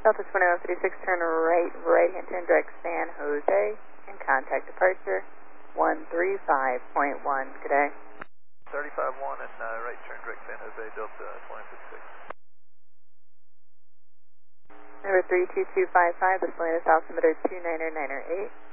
Southwest 2136, turn right-hand turn direct San Jose, and contact departure 135.1. Good day. 35-1 and right turn direct San Jose, Delta 2136. Number 32255, this line is altimeter 29908.